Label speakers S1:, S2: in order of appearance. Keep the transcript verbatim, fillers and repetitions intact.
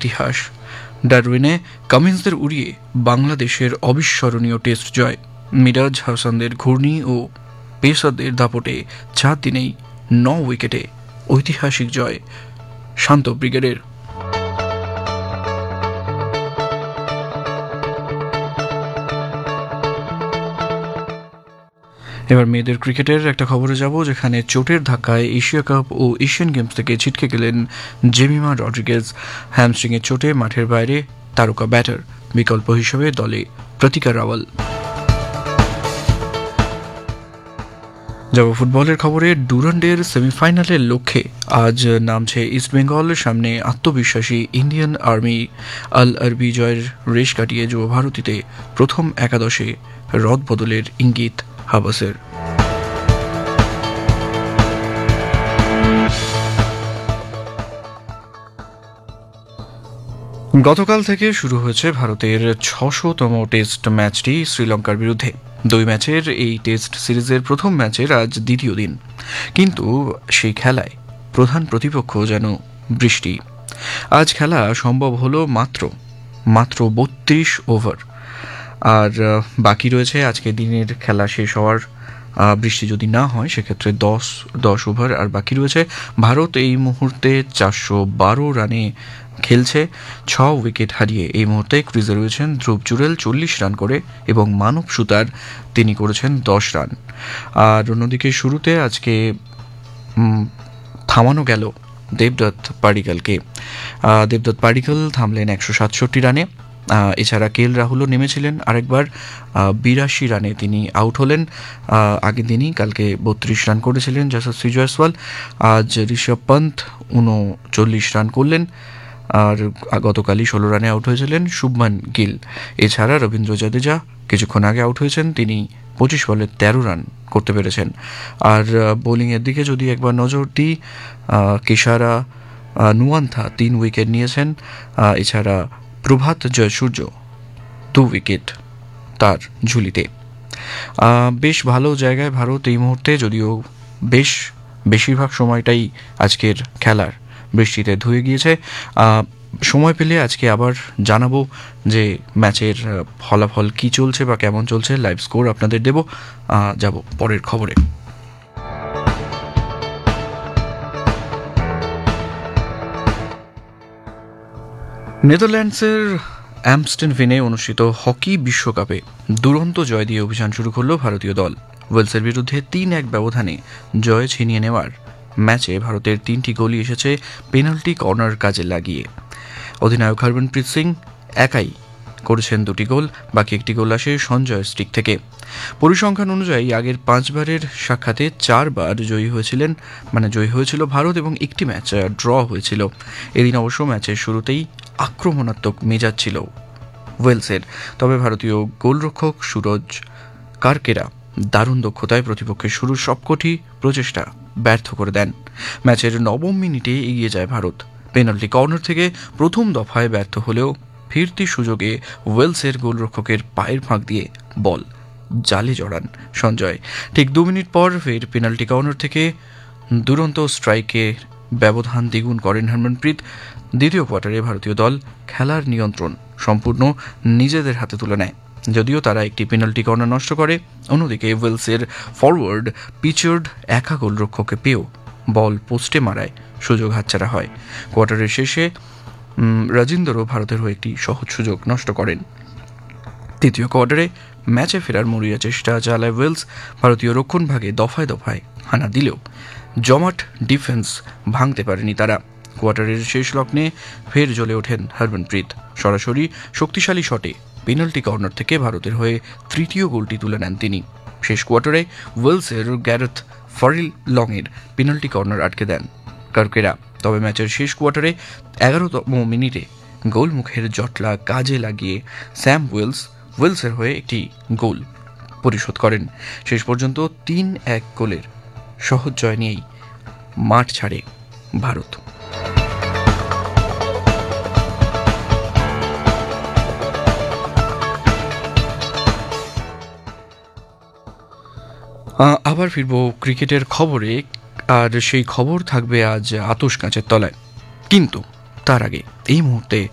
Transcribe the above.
S1: ইতিহাস। ডারউইনে কামিন্সদের উড়িয়ে বাংলাদেশের অবিস্মরণীয় টেস্ট জয়। মিরাজ হাসানদের ঘূর্ণি ও পেসারদের দাপটে চার দিনেই ন উইকেটে ঐতিহাসিক জয় শান্ত ব্রিগেডের। এবার মেয়েদের ক্রিকেটের একটা খবরে যাব, যেখানে চোটের ধাক্কায় এশিয়া কাপ ও এশিয়ান গেমস থেকে ছিটকে গেলেন জেমিমা রড্রিগেজ। হ্যামস্ট্রিংয়ের চোটে মাঠের বাইরে তারকা ব্যাটার, বিকল্প হিসেবে দলে প্রতিকা রাওয়াল। যাব ফুটবলের খবরে। ডুরান্ডের সেমিফাইনালের লক্ষ্যে আজ নামছে ইস্টবেঙ্গল। সামনে আত্মবিশ্বাসী ইন্ডিয়ান আর্মি। আল আরবি জয়ের রেশ কাটিয়ে যুব ভারতীতে প্রথম একাদশে রদবদলের ইঙ্গিত হাবাসের। গতকাল থেকে শুরু হয়েছে ভারতের ছশোতম টেস্ট ম্যাচটি শ্রীলঙ্কার বিরুদ্ধে। দুই ম্যাচের এই টেস্ট সিরিজের প্রথম ম্যাচের আজ দ্বিতীয় দিন, কিন্তু সেই খেলায় প্রধান প্রতিপক্ষ যেন বৃষ্টি। আজ খেলা সম্ভব হলো মাত্র মাত্র বত্রিশ ওভার, আর বাকি রয়েছে আজকে দিনের খেলা শেষ হওয়ার। বৃষ্টি যদি না হয় সেক্ষেত্রে দশ দশ ওভার আর বাকি রয়েছে। ভারত এই মুহূর্তে চারশো বারো রানে খেলছে। ছ উইকেট হারিয়ে এই মুহূর্তে ক্রিজে রয়েছেন ধ্রুব জুরেল চল্লিশ রান করে, এবং মানব সুতার তিনি করেছেন দশ রান। আর অন্যদিকে শুরুতে আজকে থামানো গেল দেবদত্ত পাডিক্কলকে। দেবদত্ত পাডিক্কল থামলেন একশো সাতষট্টি রানে। এছাড়া কে এল রাহুলও নেমেছিলেন আরেকবার, বিরাশি রানে তিনি আউট হলেন। আগের দিনই কালকে বত্রিশ রান করেছিলেন যশস্বী জয়সওয়াল। আজ ঋষভ পন্থ উনচল্লিশ রান করলেন, আর গতকালই ষোলো রানে আউট হয়েছিলেন শুভমান গিল। এছাড়া রবীন্দ্র জাদেজা কিছুক্ষণ আগে আউট হয়েছেন, তিনি পঁচিশ বলে তেরো রান করতে পেরেছেন। আর বোলিংয়ের দিকে যদি একবার নজর দিই, কেশারা নুয়ান্থা তিন উইকেট নিয়েছেন। এছাড়া প্রভাত জয়সূর্য দু উইকেট তার ঝুলিতে। বেশ ভালো জায়গায় ভারত এই মুহূর্তে, যদিও বেশ বেশিরভাগ সময়টাই আজকের খেলার বৃষ্টিতে ধুয়ে গিয়েছে। সময় পেলে আজকে আবার জানাবো যে ম্যাচের ফলাফল কি চলছে বা কেমন চলছে, লাইভ স্কোর আপনাদের দেব। যাব পরের খবরে। নেদারল্যান্ডসের অ্যামস্টেনভিনে অনুষ্ঠিত হকি বিশ্বকাপে দুরন্ত জয় দিয়ে অভিযান শুরু করল ভারতীয় দল। ওয়েলসের বিরুদ্ধে তিন এক ব্যবধানে জয় ছিনিয়ে নেওয়ার ম্যাচে ভারতের তিনটি গোলই এসেছে পেনাল্টি কর্নার কাজে লাগিয়ে। অধিনায়ক হরমনপ্রীত সিং একাই করেছেন দুটি গোল, বাকি একটি গোল আসে সঞ্জয় স্টিক থেকে। পরিসংখ্যান অনুযায়ী আগের পাঁচবারের সাক্ষাতে চারবার জয়ী হয়েছিলেন, মানে জয়ী হয়েছিল ভারত, এবং একটি ম্যাচ ড্র হয়েছিল। এদিন অবশ্য ম্যাচের শুরুতেই আক্রমণাত্মক মেজাজ ছিল ওয়েলসের, তবে ভারতীয় গোলরক্ষক সুরজ কারকেরা দারুণ দক্ষতায় প্রতিপক্ষের শুরুর সবকটি প্রচেষ্টা ব্যর্থ করে দেন। ম্যাচের নবম মিনিটে এগিয়ে যায় ভারত। পেনাল্টি কর্নার থেকে প্রথম দফায় ব্যর্থ হলেও ফিরতি সুযোগে ওয়েলসের গোলরক্ষকের পায়ের ফাঁক দিয়ে বল জালে জড়ান সঞ্জয়। ঠিক দু মিনিট পর ফের পেনাল্টি কর্নার থেকে দুরন্ত স্ট্রাইকে ব্যবধান দ্বিগুণ করেন হরমনপ্রীত। দ্বিতীয় কোয়ার্টারে ভারতীয় দল খেলার নিয়ন্ত্রণ সম্পূর্ণ নিজেদের হাতে তুলে নেয়, যদিও তারা একটি পেনাল্টি কর্নার নষ্ট করে। অন্যদিকে ওয়েলসের ফরওয়ার্ড পিচার্ড একা গোলরক্ষককে পেয়েও বল পোস্টে মারায় সুযোগ হাতছাড়া হয়। কোয়ার্টারের শেষে রাজিন্দরও ভারতের হয়ে একটি সহজ সুযোগ নষ্ট করেন। তৃতীয় কোয়ার্টারে ম্যাচে ফেরার মরিয়া চেষ্টা চালায় ওয়েলস। ভারতীয় রক্ষণভাগে দফায় দফায় হানা দিলেও জমাট ডিফেন্স ভাঙতে পারেনি তারা। কোয়ার্টারের শেষ লগ্নে ফের জ্বলে ওঠেন হরমনপ্রীত। সরাসরি শক্তিশালী শটে পেনাল্টি কর্নার থেকে ভারতের হয়ে তৃতীয় গোলটি তুলে নেন তিনি। শেষ কোয়ার্টারে ওয়েলসের গ্যারেথ ফরিল লংয়ের পেনাল্টি কর্নার আটকে দেন কারকেরা। তবে ম্যাচের শেষ কোয়ার্টারে এগারোতম মিনিটে গোলমুখের জটলা কাজে লাগিয়ে স্যাম ওয়েলস ওয়েলসের হয়ে একটি গোল পরিশোধ করেন। শেষ পর্যন্ত তিন এক গোলের সহজ জয় নিয়েই মাঠ ছাড়ে ভারত। আবার ফিরবো ক্রিকেটের খবরে, আর সেই খবর থাকবে আজ আতশ কাঁচের তলায়। কিন্তু তার আগে এই মুহূর্তে